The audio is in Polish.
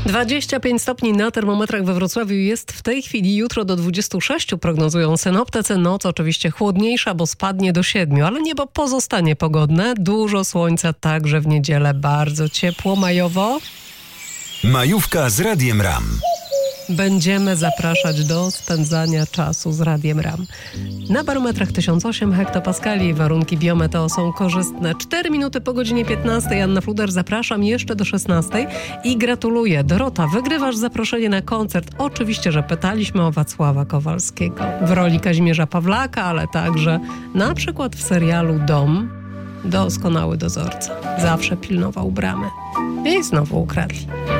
25 stopni na termometrach we Wrocławiu jest w tej chwili. Jutro do 26 prognozują synoptycy. Noc oczywiście chłodniejsza, bo spadnie do 7, ale niebo pozostanie pogodne. Dużo słońca także w niedzielę, bardzo ciepło majowo. Majówka z Radiem RAM. Będziemy zapraszać do spędzania czasu z Radiem RAM. Na barometrach 1008 hektopaskali warunki biometeo są korzystne. 4 minuty po godzinie 15. Anna Fluder, zapraszam jeszcze do 16 i gratuluję. Dorota, wygrywasz zaproszenie na koncert. Oczywiście, że pytaliśmy o Wacława Kowalskiego w roli Kazimierza Pawlaka, ale także na przykład w serialu Dom. Doskonały dozorca. Zawsze pilnował bramy. I znowu ukradli.